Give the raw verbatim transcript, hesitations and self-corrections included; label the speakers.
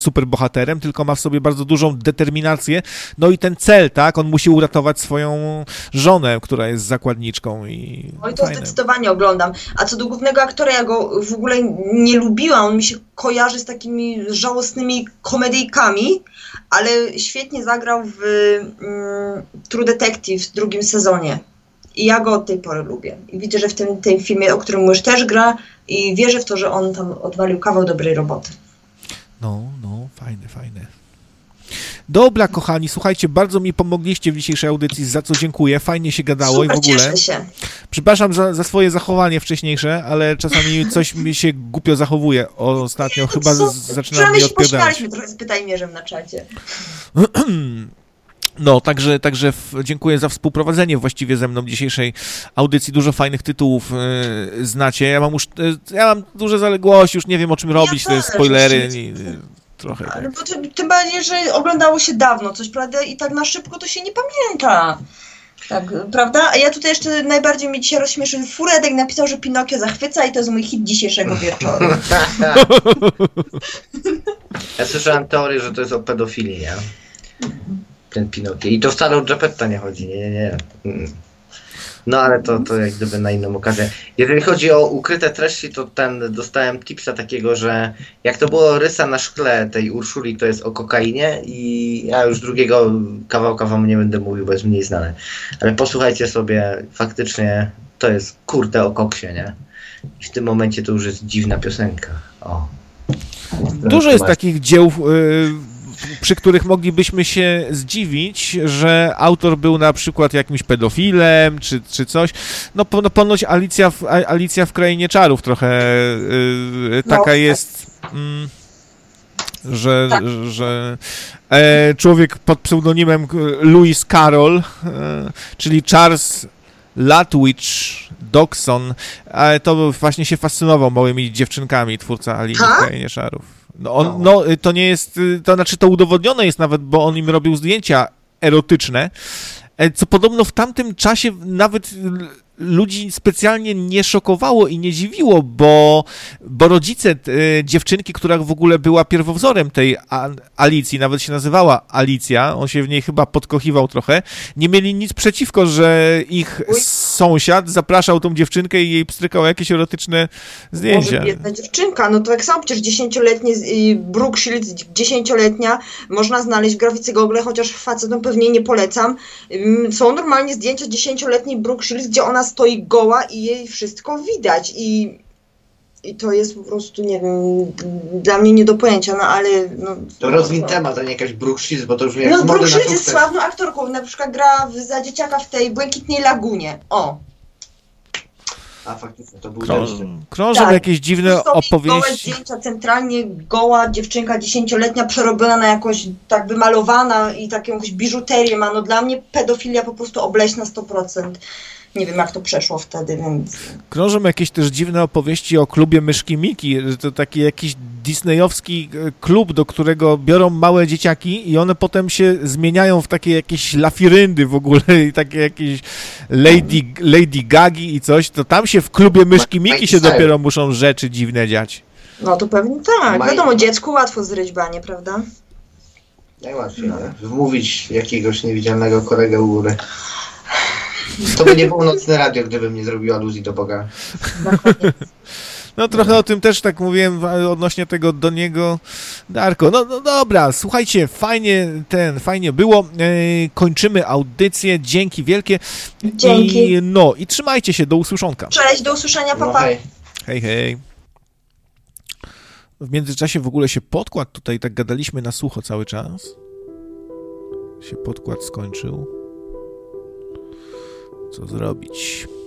Speaker 1: superbohaterem, tylko ma w sobie bardzo dużą determinację, no i ten cel, tak, on musi uratować swoją żonę, która jest zakładniczką i...
Speaker 2: No i to fajne. Zdecydowanie oglądam. A co do głównego aktora, ja go w ogóle nie lubiłam, on mi się kojarzy z takimi żałosnymi komedyjkami, ale świetnie zagrał w mm, True Detective w drugim sezonie. I ja go od tej pory lubię. I widzę, że w tym, tym filmie, o którym już też gra i wierzę w to, że on tam odwalił kawał dobrej roboty.
Speaker 1: No, no, fajne, fajne. Dobra, kochani, słuchajcie, bardzo mi pomogliście w dzisiejszej audycji, za co dziękuję. Fajnie się gadało.
Speaker 2: Super,
Speaker 1: i w ogóle.
Speaker 2: Cieszę się.
Speaker 1: Przepraszam za, za swoje zachowanie wcześniejsze, ale czasami coś mi się głupio zachowuje. Ostatnio chyba z, zaczynam mi odpiadać.
Speaker 2: Pośmialiśmy trochę z pytajmierzem na czacie.
Speaker 1: No, także, także w, dziękuję za współprowadzenie właściwie ze mną dzisiejszej audycji. Dużo fajnych tytułów y, znacie. Ja mam już, y, ja mam duże zaległości, już nie wiem o czym robić, ja to jest spoilery. I, y, trochę tak.
Speaker 2: No, tym, tym bardziej, że oglądało się dawno coś, prawda? I tak na szybko to się nie pamięta. Tak, prawda? A ja tutaj jeszcze najbardziej mnie dzisiaj rozśmieszył. Furedek napisał, że Pinokio zachwyca i to jest mój hit dzisiejszego wieczoru.
Speaker 3: Ja słyszałem teorię, że to jest o pedofilii, nie? Ten Pinokio. I to wcale o Geppetta nie chodzi, nie, nie, nie. No ale to, to jak gdyby na inną okazję. Jeżeli chodzi o ukryte treści, to ten dostałem tipsa takiego, że jak to było rysa na szkle tej Urszuli, to jest o kokainie i ja już drugiego kawałka wam nie będę mówił, bo jest mniej znany. Ale posłuchajcie sobie, faktycznie to jest kurde o koksie, nie? I w tym momencie to już jest dziwna piosenka. O.
Speaker 1: Dużo jest takich dzieł... Yy... przy których moglibyśmy się zdziwić, że autor był na przykład jakimś pedofilem, czy, czy coś. No, po, no ponoć Alicja w, Alicja w Krainie Czarów trochę yy, taka no, jest, mm, że, tak. że e, człowiek pod pseudonimem Lewis Carroll, e, czyli Charles Lutwidge Dodgson, ale to właśnie się fascynował małymi dziewczynkami, twórca Alicji w Krainie Czarów. No, on, no, to nie jest, to znaczy to udowodnione jest nawet, bo on im robił zdjęcia erotyczne, co podobno w tamtym czasie nawet ludzi specjalnie nie szokowało i nie dziwiło, bo, bo rodzice e, dziewczynki, która w ogóle była pierwowzorem tej a, Alicji, nawet się nazywała Alicja, on się w niej chyba podkochiwał trochę, nie mieli nic przeciwko, że ich Uj. sąsiad zapraszał tą dziewczynkę i jej pstrykał jakieś erotyczne zdjęcia.
Speaker 2: Może biedna dziewczynka, no to jak sam przecież dziesięcioletni Brooke Shields, dziesięcioletnia, można znaleźć w grafice Google, chociaż facetom pewnie nie polecam. Są normalnie zdjęcia dziesięcioletniej Brooke Shields, gdzie ona stoi goła i jej wszystko widać i, i to jest po prostu, nie wiem, dla mnie nie do pojęcia, no ale... No,
Speaker 3: to rozwin temat, a nie jakaś Brooke Shields, bo to już jak
Speaker 2: no Brooke Shields jest sławną aktorką, na przykład gra w, za dzieciaka w tej Błękitnej Lagunie, o.
Speaker 3: A faktycznie, to był
Speaker 1: Krążą, krążą tak. jakieś dziwne opowieści.
Speaker 2: Gołe zdjęcia, centralnie goła dziewczynka dziesięcioletnia, przerobiona na jakąś, tak wymalowana i taką jakąś biżuterię ma, no dla mnie pedofilia po prostu obleśna sto procent. Nie wiem, jak to przeszło wtedy, więc...
Speaker 1: Krążą jakieś też dziwne opowieści o klubie Myszki Miki, że to taki jakiś disneyowski klub, do którego biorą małe dzieciaki i one potem się zmieniają w takie jakieś lafiryndy w ogóle i takie jakieś Lady, Lady Gagi i coś, to tam się w klubie Myszki Miki się dopiero muszą rzeczy dziwne dziać.
Speaker 2: No to pewnie tak. Wiadomo, dziecku łatwo zryć banie, prawda?
Speaker 3: Najłatwiej, no. nie? Wmówić jakiegoś niewidzialnego kolegę u góry. To by nie było nocne radio, gdybym nie zrobił aluzji do Boga.
Speaker 1: No trochę o tym też tak mówiłem odnośnie tego do niego. Darko, no, no dobra, słuchajcie, fajnie ten, fajnie było. E, kończymy audycję, dzięki wielkie.
Speaker 2: Dzięki.
Speaker 1: I, no i trzymajcie się, do usłyszonka.
Speaker 2: Cześć, do usłyszenia, papa.
Speaker 3: No, hej.
Speaker 1: hej, hej. W międzyczasie w ogóle się podkład tutaj, tak gadaliśmy na sucho cały czas. Się podkład skończył. Co zrobić?